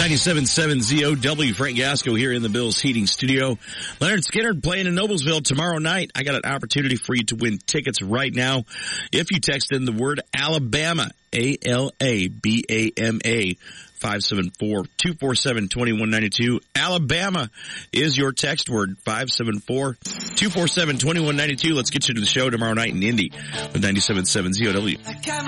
97.7 ZOW, Frank Gasco here in the Bills Heating Studio. Leonard Skinner playing in Noblesville tomorrow night. I got an opportunity for you to win tickets right now if you text in the word Alabama, A-L-A-B-A-M-A, 574-247-2192. Alabama is your text word, 574-247-2192. Let's get you to the show tomorrow night in Indy with 97.7 ZOW.